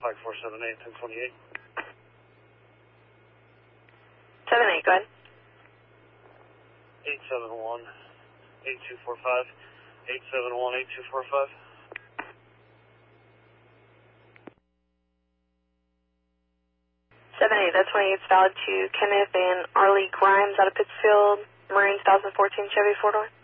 Pike 478, 1028. 78, go ahead. 871, 8245, 871, 8245. 78, that 28's valid to Kenneth and Arlie Grimes out of Pittsfield, Marine 2014 Chevy 4-door.